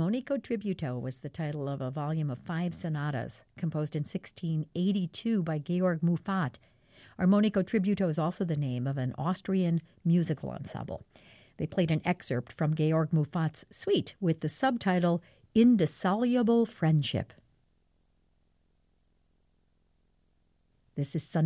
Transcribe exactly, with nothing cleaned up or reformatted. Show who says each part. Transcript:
Speaker 1: Armonico Tributo was the title of a volume of five sonatas composed in sixteen eighty-two by Georg Muffat. Armonico Tributo is also the name of an Austrian musical ensemble. They played an excerpt from Georg Muffat's suite with the subtitle Indissoluble Friendship. This is Sunday